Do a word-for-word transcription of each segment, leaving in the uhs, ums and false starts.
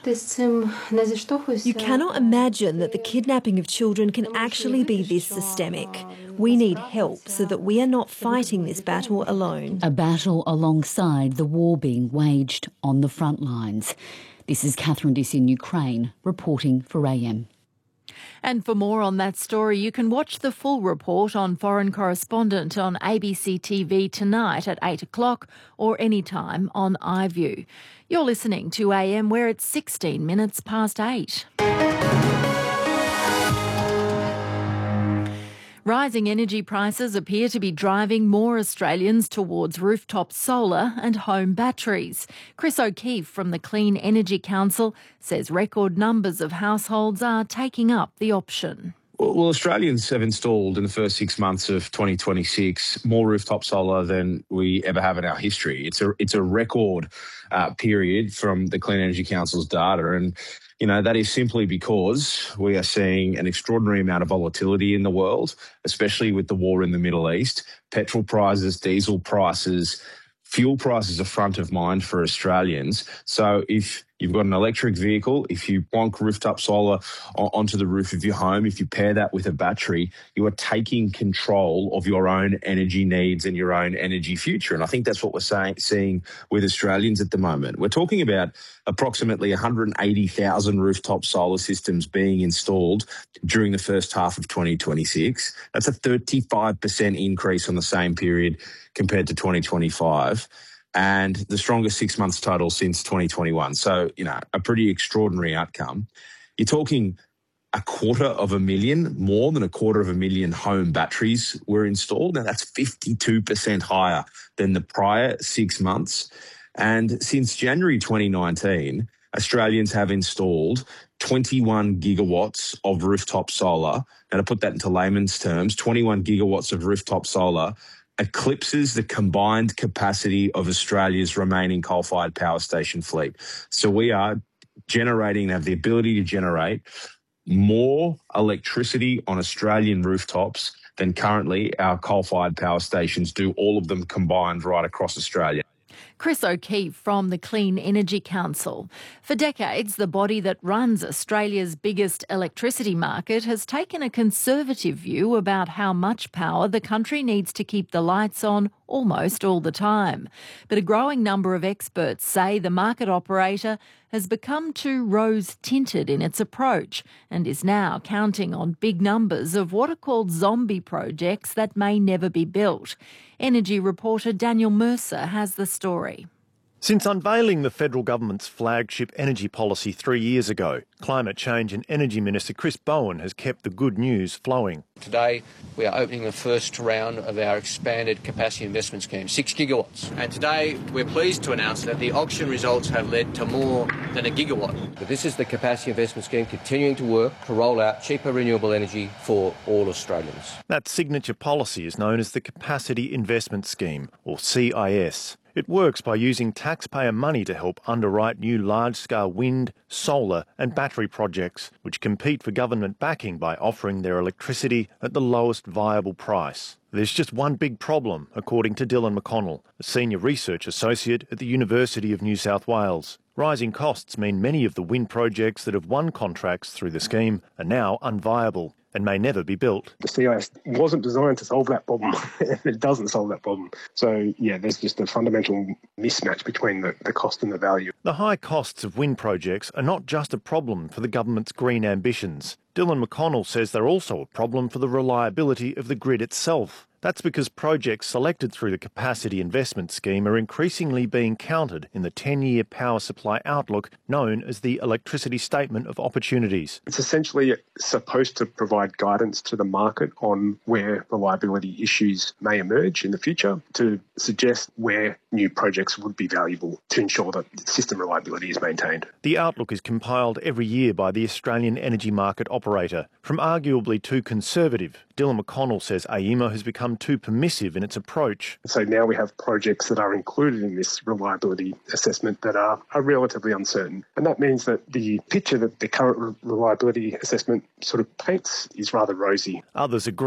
You cannot imagine that the kidnapping of children can actually be this systemic. We need help so that we are not fighting this battle alone. A battle alongside the war being waged on the front lines. This is Catherine Diss in Ukraine, reporting for A M. And for more on that story, you can watch the full report on Foreign Correspondent on A B C T V tonight at eight o'clock or anytime on iView. You're listening to A M, where it's sixteen minutes past eight. Rising energy prices appear to be driving more Australians towards rooftop solar and home batteries. Chris O'Keefe from the Clean Energy Council says record numbers of households are taking up the option. Well, Australians have installed in the first six months of twenty twenty-six more rooftop solar than we ever have in our history. It's a it's a record uh, period from the Clean Energy Council's data, and you know that is simply because we are seeing an extraordinary amount of volatility in the world, especially with the war in the Middle East. Petrol prices, diesel prices, fuel prices are front of mind for Australians. So if you've got an electric vehicle, if you plonk rooftop solar onto the roof of your home, if you pair that with a battery, you are taking control of your own energy needs and your own energy future. And I think that's what we're saying, seeing with Australians at the moment. We're talking about approximately one hundred eighty thousand rooftop solar systems being installed during the first half of twenty twenty-six. That's a thirty-five percent increase on the same period compared to twenty twenty-five. And the strongest six months total since twenty twenty-one. So, you know, a pretty extraordinary outcome. You're talking a quarter of a million, more than a quarter of a million home batteries were installed. Now, that's fifty-two percent higher than the prior six months. And since January twenty nineteen, Australians have installed twenty-one gigawatts of rooftop solar. Now, to put that into layman's terms, twenty-one gigawatts of rooftop solar eclipses the combined capacity of Australia's remaining coal-fired power station fleet. So we are generating, have the ability to generate more electricity on Australian rooftops than currently our coal-fired power stations do, all of them combined right across Australia. Chris O'Keefe from the Clean Energy Council. For decades, the body that runs Australia's biggest electricity market has taken a conservative view about how much power the country needs to keep the lights on almost all the time. But a growing number of experts say the market operator has become too rose-tinted in its approach and is now counting on big numbers of what are called zombie projects that may never be built. Energy reporter Daniel Mercer has the story. Since unveiling the federal government's flagship energy policy three years ago, Climate Change and Energy Minister Chris Bowen has kept the good news flowing. Today, we are opening the first round of our expanded capacity investment scheme, six gigawatts. And today, we're pleased to announce that the auction results have led to more than a gigawatt. But this is the capacity investment scheme continuing to work to roll out cheaper renewable energy for all Australians. That signature policy is known as the Capacity Investment Scheme, or C I S. It works by using taxpayer money to help underwrite new large-scale wind, solar and battery projects, which compete for government backing by offering their electricity at the lowest viable price. There's just one big problem, according to Dylan McConnell, a senior research associate at the University of New South Wales. Rising costs mean many of the wind projects that have won contracts through the scheme are now unviable and may never be built. The C I S wasn't designed to solve that problem. It doesn't solve that problem. So, yeah, there's just a fundamental mismatch between the, the cost and the value. The high costs of wind projects are not just a problem for the government's green ambitions. Dylan McConnell says they're also a problem for the reliability of the grid itself. That's because projects selected through the Capacity Investment Scheme are increasingly being counted in the ten-year power supply outlook known as the Electricity Statement of Opportunities. It's essentially supposed to provide guidance to the market on where reliability issues may emerge in the future to suggest where new projects would be valuable to ensure that system reliability is maintained. The outlook is compiled every year by the Australian Energy Market Operator. From arguably too conservative, Dylan McConnell says A E M O has become too permissive in its approach. So now we have projects that are included in this reliability assessment that are, are relatively uncertain. And that means that the picture that the current reliability assessment sort of paints is rather rosy. Others agree.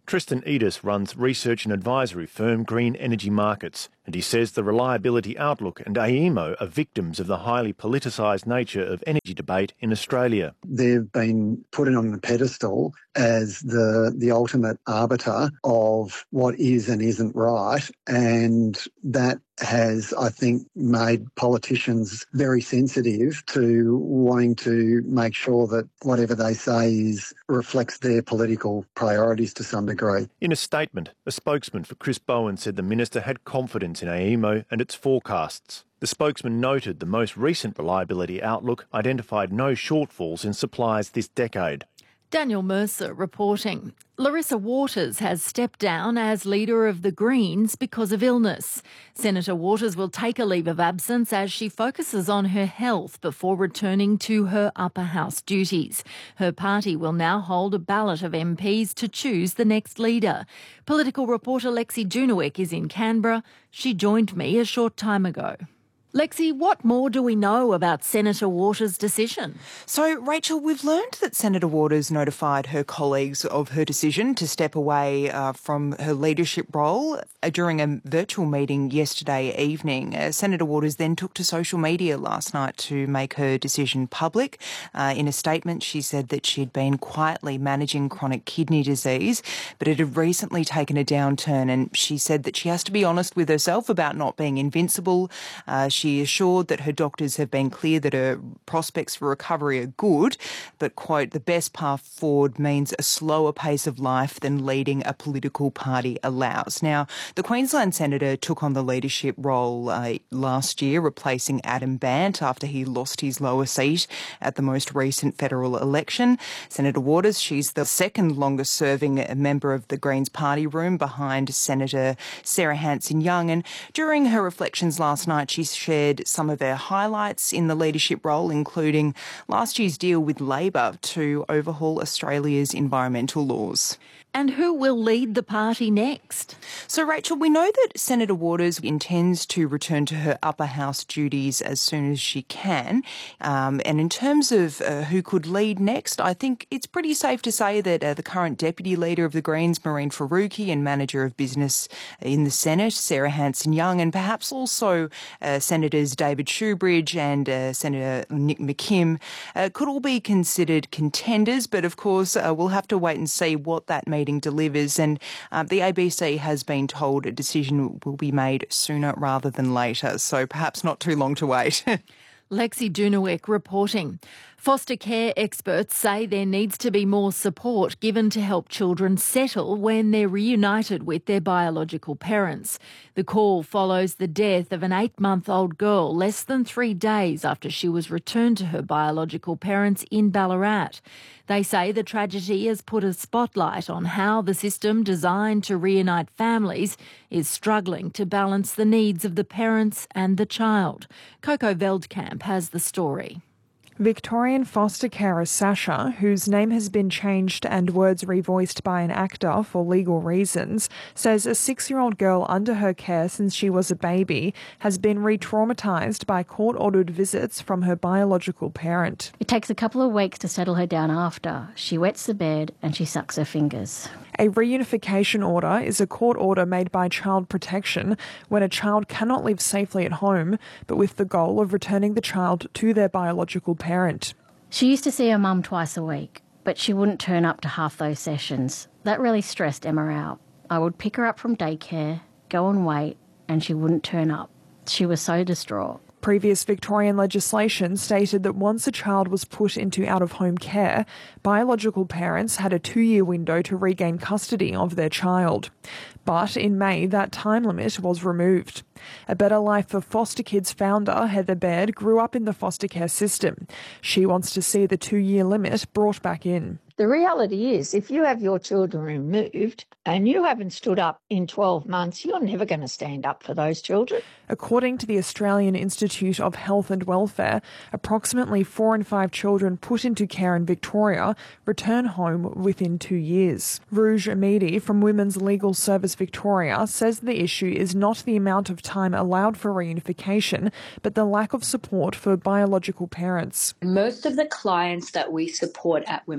Tristan Edis runs research and advisory firm Green Energy Markets, and he says the Reliability Outlook and A E M O are victims of the highly politicised nature of energy debate in Australia. They've been put on the pedestal as the the ultimate arbiter of what is and isn't right, and that has, I think, made politicians very sensitive to wanting to make sure that whatever they say is reflects their political priorities to some degree. In a statement, a spokesman for Chris Bowen said the minister had confidence in A E M O and its forecasts. The spokesman noted the most recent reliability outlook identified no shortfalls in supplies this decade. Daniel Mercer reporting. Larissa Waters has stepped down as leader of the Greens because of illness. Senator Waters will take a leave of absence as she focuses on her health before returning to her upper house duties. Her party will now hold a ballot of M Ps to choose the next leader. Political reporter Lexi Junowick is in Canberra. She joined me a short time ago. Lexi, what more do we know about Senator Waters' decision? So, Rachel, we've learned that Senator Waters notified her colleagues of her decision to step away uh, from her leadership role uh, during a virtual meeting yesterday evening. Uh, Senator Waters then took to social media last night to make her decision public. Uh, in a statement, she said that she'd been quietly managing chronic kidney disease, but it had recently taken a downturn, and she said that she has to be honest with herself about not being invincible. Uh, she She assured that her doctors have been clear that her prospects for recovery are good, but, quote, the best path forward means a slower pace of life than leading a political party allows. Now, the Queensland Senator took on the leadership role uh, last year, replacing Adam Bandt after he lost his lower seat at the most recent federal election. Senator Waters, she's the second longest serving member of the Greens party room behind Senator Sarah Hanson-Young, and during her reflections last night, she shared some of her highlights in the leadership role, including last year's deal with Labor to overhaul Australia's environmental laws. And who will lead the party next? So, Rachel, we know that Senator Waters intends to return to her upper house duties as soon as she can. Um, and in terms of uh, who could lead next, I think it's pretty safe to say that uh, the current Deputy Leader of the Greens, Mehreen Faruqi, and Manager of Business in the Senate, Sarah Hanson-Young, and perhaps also uh, Senators David Shoebridge and uh, Senator Nick McKim uh, could all be considered contenders. But, of course, uh, we'll have to wait and see what that meeting delivers, and uh, the A B C has been told a decision will be made sooner rather than later, so perhaps not too long to wait. Lexi Junowick reporting. Foster care experts say there needs to be more support given to help children settle when they're reunited with their biological parents. The call follows the death of an eight-month-old girl less than three days after she was returned to her biological parents in Ballarat. They say the tragedy has put a spotlight on how the system designed to reunite families is struggling to balance the needs of the parents and the child. Coco Veldkamp has the story. Victorian foster carer Sasha, whose name has been changed and words revoiced by an actor for legal reasons, says a six-year-old girl under her care since she was a baby has been re-traumatised by court-ordered visits from her biological parent. It takes a couple of weeks to settle her down after. She wets the bed and she sucks her fingers. A reunification order is a court order made by Child Protection when a child cannot live safely at home, but with the goal of returning the child to their biological parent. She used to see her mum twice a week, but she wouldn't turn up to half those sessions. That really stressed Emma out. I would pick her up from daycare, go and wait, and she wouldn't turn up. She was so distraught. Previous Victorian legislation stated that once a child was put into out-of-home care, biological parents had a two-year window to regain custody of their child. But in May, that time limit was removed. A Better Life for Foster Kids founder Heather Baird grew up in the foster care system. She wants to see the two-year limit brought back in. The reality is, if you have your children removed and you haven't stood up in twelve months, you're never going to stand up for those children. According to the Australian Institute of Health and Welfare, approximately four in five children put into care in Victoria return home within two years. Rouge Amidi from Women's Legal Service Victoria says the issue is not the amount of time allowed for reunification, but the lack of support for biological parents. Most of the clients that we support at Women's Legal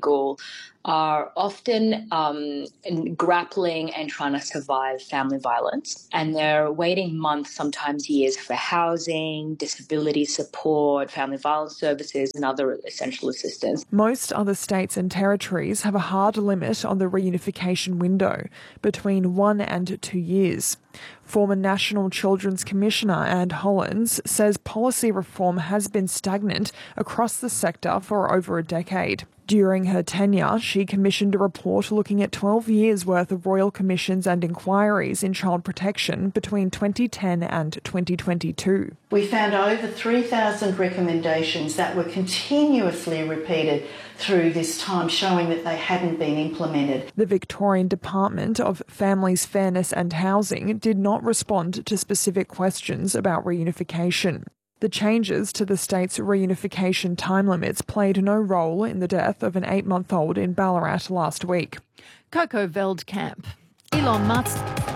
illegal are often um, grappling and trying to survive family violence. And they're waiting months, sometimes years, for housing, disability support, family violence services, and other essential assistance. Most other states and territories have a hard limit on the reunification window, between one and two years. Former National Children's Commissioner Anne Hollins says policy reform has been stagnant across the sector for over a decade. During her tenure, she commissioned a report looking at twelve years' worth of royal commissions and inquiries in child protection between twenty ten and twenty twenty-two. We found over three thousand recommendations that were continuously repeated through this time, showing that they hadn't been implemented. The Victorian Department of Families, Fairness and Housing did not respond to specific questions about reunification. The changes to the state's reunification time limits played no role in the death of an eight-month-old in Ballarat last week. Coco Veldkamp. Elon Musk.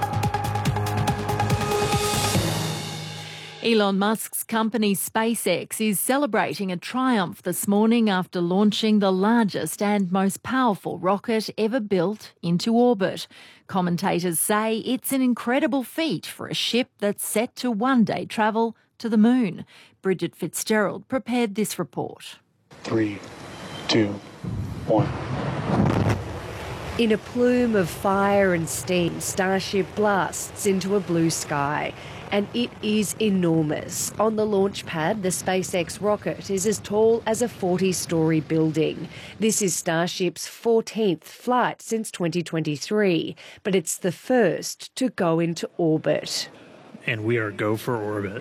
Elon Musk's company SpaceX is celebrating a triumph this morning after launching the largest and most powerful rocket ever built into orbit. Commentators say it's an incredible feat for a ship that's set to one day travel to the moon. Bridget Fitzgerald prepared this report. Three, two, one. In a plume of fire and steam, Starship blasts into a blue sky. And it is enormous. On the launch pad, the SpaceX rocket is as tall as a forty-storey building. This is Starship's fourteenth flight since twenty twenty-three, but it's the first to go into orbit. And we are go for orbit.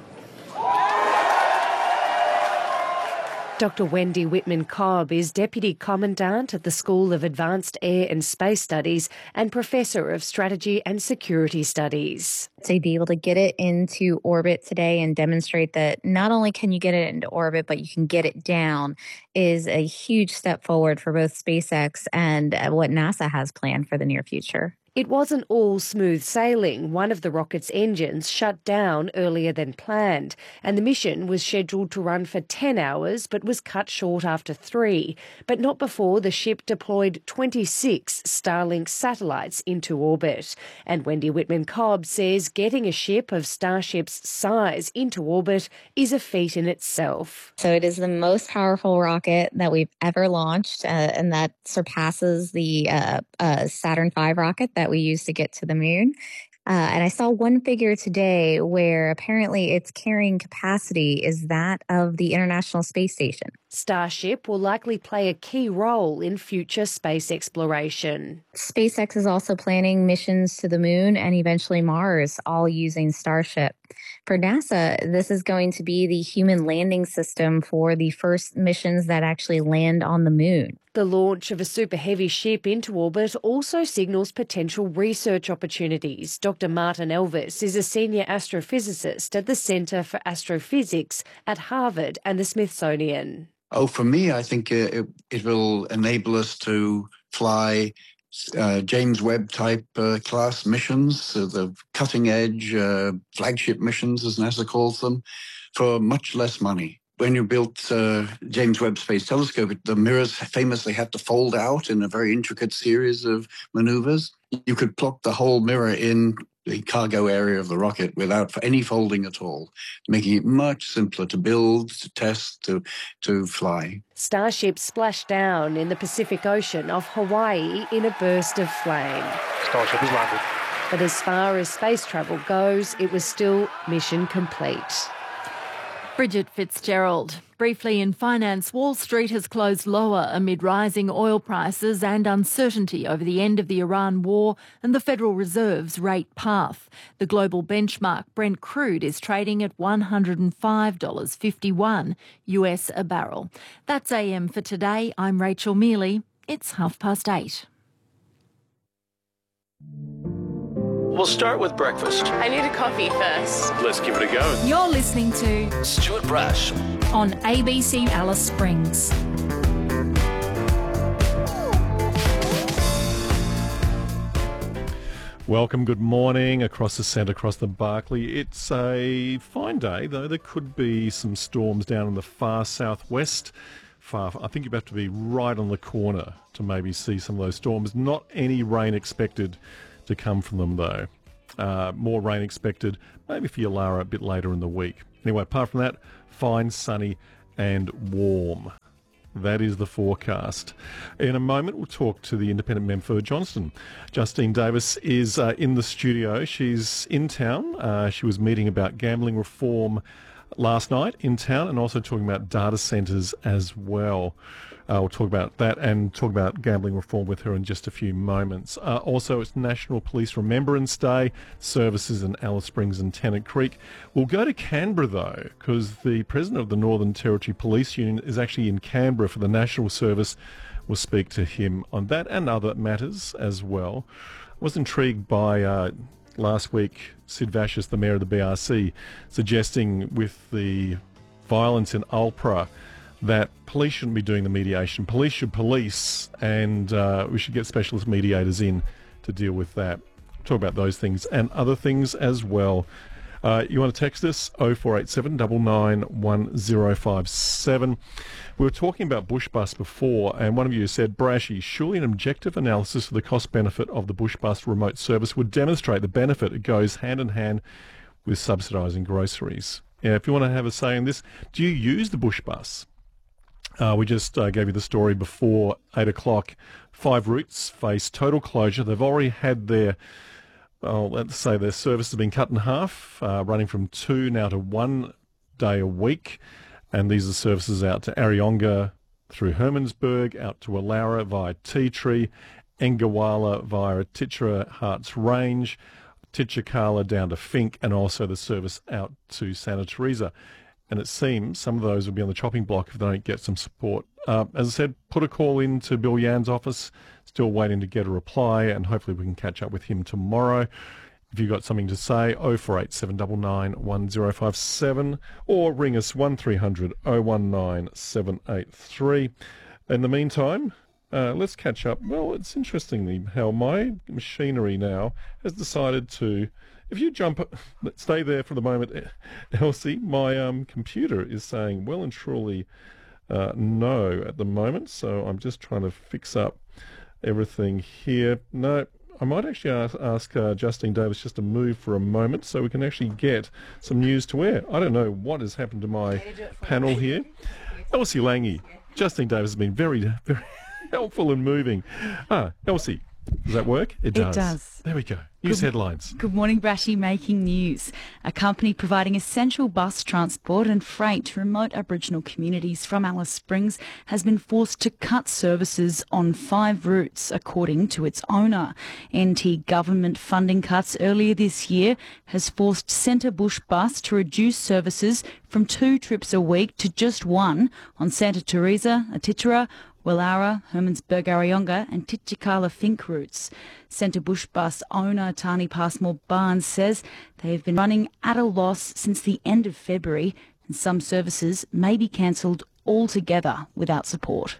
Doctor Wendy Whitman-Cobb is Deputy Commandant at the School of Advanced Air and Space Studies and Professor of Strategy and Security Studies. To be able to get it into orbit today and demonstrate that not only can you get it into orbit, but you can get it down is a huge step forward for both SpaceX and what NASA has planned for the near future. It wasn't all smooth sailing. One of the rocket's engines shut down earlier than planned, and the mission was scheduled to run for ten hours but was cut short after three, but not before the ship deployed twenty-six Starlink satellites into orbit. And Wendy Whitman-Cobb says getting a ship of Starship's size into orbit is a feat in itself. So it is the most powerful rocket that we've ever launched, uh, and that surpasses the uh, uh, Saturn five rocket that we used to get to the moon. Uh, and I saw one figure today where apparently its carrying capacity is that of the International Space Station. Starship will likely play a key role in future space exploration. SpaceX is also planning missions to the moon and eventually Mars, all using Starship. For NASA, this is going to be the human landing system for the first missions that actually land on the moon. The launch of a super heavy ship into orbit also signals potential research opportunities. Doctor Martin Elvis is a senior astrophysicist at the Centre for Astrophysics at Harvard and the Smithsonian. Oh, for me, I think uh, it, it will enable us to fly uh, James Webb type uh, class missions, so the cutting edge uh, flagship missions, as NASA calls them, for much less money. When you built uh, James Webb Space Telescope, the mirrors famously had to fold out in a very intricate series of maneuvers. You could plop the whole mirror in the cargo area of the rocket without any folding at all, making it much simpler to build, to test, to, to fly. Starship splashed down in the Pacific Ocean off Hawaii in a burst of flame. Starship is landed. But as far as space travel goes, it was still mission complete. Bridget Fitzgerald. Briefly in finance, Wall Street has closed lower amid rising oil prices and uncertainty over the end of the Iran war and the Federal Reserve's rate path. The global benchmark Brent crude is trading at one hundred five dollars fifty-one U S a barrel. That's A M for today. I'm Rachel Mealy. It's half past eight. We'll start with breakfast. I need a coffee first. Let's give it a go. You're listening to Stuart Brash on A B C Alice Springs. Welcome, good morning across the centre, across the Barkly. It's a fine day, though there could be some storms down in the far southwest. far. I think you have to be right on the corner to maybe see some of those storms. Not any rain expected to come from them, though. Uh, more rain expected, maybe for Yulara a bit later in the week. Anyway, apart from that, fine, sunny and warm. That is the forecast. In a moment, we'll talk to the independent member for Johnston. Justine Davis is uh, in the studio. She's in town. Uh, she was meeting about gambling reform last night in town and also talking about data centres as well. Uh, we'll talk about that and talk about gambling reform with her in just a few moments. Uh, also, it's National Police Remembrance Day, services in Alice Springs and Tennant Creek. We'll go to Canberra, though, because the president of the Northern Territory Police Union is actually in Canberra for the National Service. We'll speak to him on that and other matters as well. I was intrigued by uh, last week Sid Vicious, the mayor of the B R C, suggesting with the violence in Alpra that police shouldn't be doing the mediation. Police should police, and uh, we should get specialist mediators in to deal with that. Talk about those things and other things as well. Uh, you want to text us oh four eight seven, nine nine one oh five seven. We were talking about Bush Bus before, and one of you said, Brashy, surely an objective analysis of the cost-benefit of the Bush Bus remote service would demonstrate the benefit. It goes hand in hand with subsidising groceries. Yeah, if you want to have a say in this, do you use the Bush Bus? Uh, we just uh, gave you the story before eight o'clock. Five routes face total closure. They've already had their, well, let's say their service has been cut in half, uh, running from two now to one day a week. And these are services out to Arionga through Hermannsburg, out to Woollahra via Tea Tree, Engawala via Titchera Harts Range, Titchakala down to Fink, and also the service out to Santa Teresa. And it seems some of those will be on the chopping block if they don't get some support. Uh, as I said, put a call in to Bill Yann's office. Still waiting to get a reply, and hopefully we can catch up with him tomorrow. If you've got something to say, oh four eight seven, nine nine one oh five seven, or ring us one three hundred, oh one nine seven eight three. In the meantime, uh, let's catch up. Well, it's interesting how my machinery now has decided to... If you jump, stay there for the moment, Elsie, my um, computer is saying well and truly uh, no at the moment, so I'm just trying to fix up everything here. No, I might actually ask, ask uh, Justine Davis just to move for a moment so we can actually get some news to air. I don't know what has happened to my panel here. Elsie Lange, Justine Davis has been very, very helpful in moving. Ah, Elsie. Does that work? It does. It does. There we go. News good, headlines. Good morning, Brashy. Making news. A company providing essential bus transport and freight to remote Aboriginal communities from Alice Springs has been forced to cut services on five routes, according to its owner. N T government funding cuts earlier this year has forced Centre Bush Bus to reduce services from two trips a week to just one on Santa Teresa, Atitchera, Woollahra, Hermannsburg, Arionga and Titchakala Fink routes. Centre Bush Bus owner Tani Passmore Barnes says they have been running at a loss since the end of February, and some services may be cancelled altogether without support.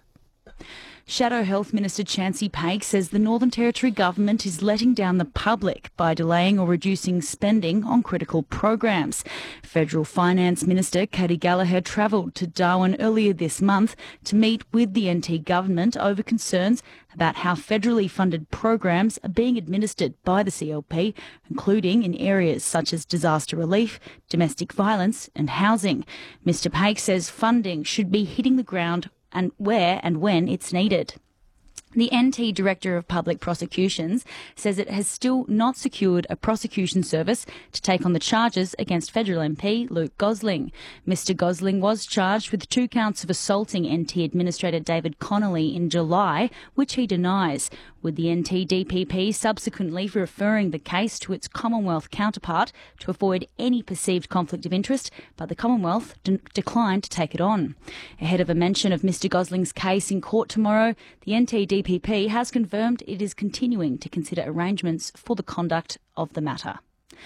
Shadow Health Minister Chancey Paige says the Northern Territory government is letting down the public by delaying or reducing spending on critical programs. Federal Finance Minister Katie Gallagher travelled to Darwin earlier this month to meet with the N T government over concerns about how federally funded programs are being administered by the C L P, including in areas such as disaster relief, domestic violence and housing. Mr Paige says funding should be hitting the ground and where and when it's needed. The N T Director of Public Prosecutions says it has still not secured a prosecution service to take on the charges against federal M P Luke Gosling. Mister Gosling was charged with two counts of assaulting N T Administrator David Connolly in July, which he denies, with the N T D P P subsequently referring the case to its Commonwealth counterpart to avoid any perceived conflict of interest, but the Commonwealth de- declined to take it on. Ahead of a mention of Mister Gosling's case in court tomorrow, the N T D P P has confirmed it is continuing to consider arrangements for the conduct of the matter.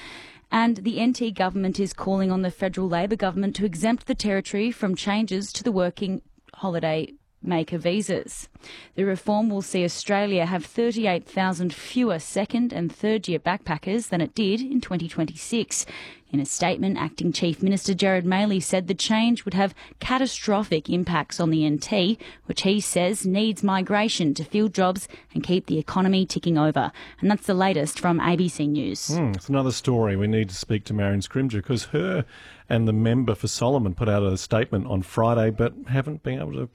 And the N T government is calling on the federal Labor government to exempt the territory from changes to the working holiday maker visas. The reform will see Australia have thirty-eight thousand fewer second and third year backpackers than it did in twenty twenty-six. In a statement, Acting Chief Minister Gerard Maley said the change would have catastrophic impacts on the N T, which he says needs migration to fill jobs and keep the economy ticking over. And that's the latest from A B C News. Mm, it's another story. We need to speak to Marion Scrimger because her and the member for Solomon put out a statement on Friday but haven't been able to